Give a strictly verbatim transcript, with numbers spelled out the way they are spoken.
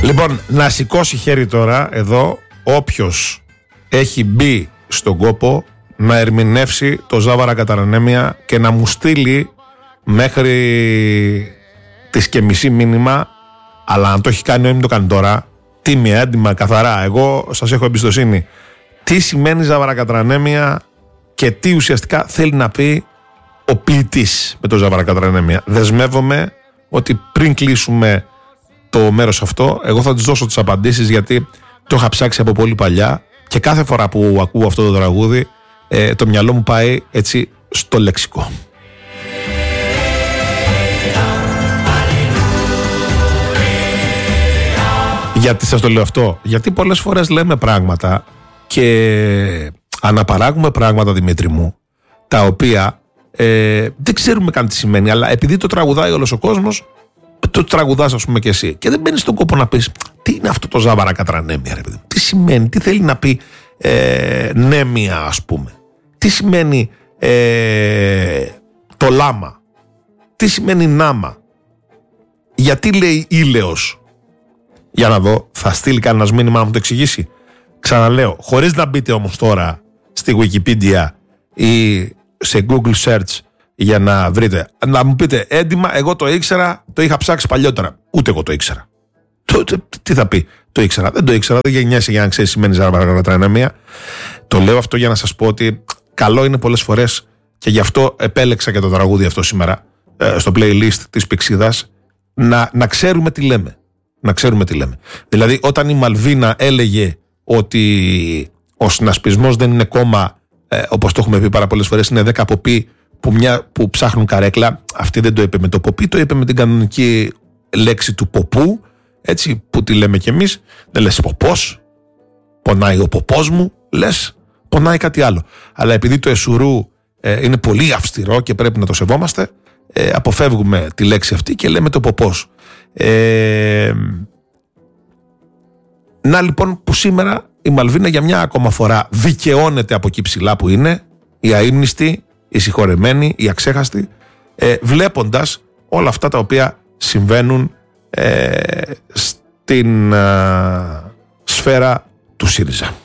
Λοιπόν, να σηκώσει χέρι τώρα εδώ όποιος έχει μπει στον κόπο να ερμηνεύσει το Ζάβαρα Κατρανέμια και να μου στείλει μέχρι τις και μισή μήνυμα, αλλά αν το έχει κάνει όχι, μην το κάνει τώρα, τίμια, έντιμα, καθαρά. Εγώ σας έχω εμπιστοσύνη. Τι σημαίνει Ζάβαρα Κατρανέμια και τι ουσιαστικά θέλει να πει ο ποιητής με το Ζάβαρα Κατρανέμια. Δεσμεύομαι ότι πριν κλείσουμε το μέρος αυτό, εγώ θα τους δώσω τις απαντήσεις, γιατί το είχα ψάξει από πολύ παλιά και κάθε φορά που ακούω αυτό το τραγούδι ε, το μυαλό μου πάει έτσι στο λεξικό. Γιατί σας το λέω αυτό? Γιατί πολλές φορές λέμε πράγματα και αναπαράγουμε πράγματα, Δημήτρη μου, τα οποία ε, δεν ξέρουμε καν τι σημαίνει, αλλά επειδή το τραγουδάει όλος ο κόσμος, το τραγουδάς ας πούμε και εσύ, και δεν μπαίνεις στον κόπο να πεις τι είναι αυτό το Ζάβαρα Κατρανέμια, ρε παιδί, τι σημαίνει, τι θέλει να πει ε, νέμια ας πούμε, τι σημαίνει ε, το λάμα, τι σημαίνει νάμα, γιατί λέει ήλαιος. Για να δω, θα στείλει κανένας μήνυμα να μου το εξηγήσει. Ξαναλέω, χωρίς να μπείτε όμως τώρα στη Wikipedia ή σε Google Search για να βρείτε, να μου πείτε έντιμα, εγώ το ήξερα, το είχα ψάξει παλιότερα. Ούτε εγώ το ήξερα. Το, το, τι θα πει, το ήξερα, δεν το ήξερα, δεν γεννιέσαι για να ξέρεις σημαίνει Ζάβαρα Κατρανέμια. Το λέω αυτό για να σας πω ότι καλό είναι πολλές φορές, και γι' αυτό επέλεξα και το τραγούδι αυτό σήμερα ε, στο playlist της Πηξίδας, να, να ξέρουμε τι λέμε. Να ξέρουμε τι λέμε. Δηλαδή, όταν η Μαλβίνα έλεγε ότι ο συνασπισμός δεν είναι κόμμα, ε, όπως το έχουμε πει πάρα πολλές φορές, είναι δέκα ποποί που, μια, που ψάχνουν καρέκλα, αυτή δεν το είπε με το ποπί, το είπε με την κανονική λέξη του ποπού, έτσι, που τη λέμε κι εμείς. Δεν λες ποπός, πονάει ο ποπός μου, λες πονάει κάτι άλλο. Αλλά επειδή το εσουρού ε, είναι πολύ αυστηρό και πρέπει να το σεβόμαστε, ε, αποφεύγουμε τη λέξη αυτή και λέμε το ποπός. Ε, να λοιπόν που σήμερα η Μαλβίνα για μια ακόμα φορά δικαιώνεται από εκεί ψηλά που είναι, η αείμνηστη, η συγχωρεμένη, η αξέχαστη, ε, βλέποντας όλα αυτά τα οποία συμβαίνουν ε, στην ε, σφαίρα του ΣΥΡΙΖΑ.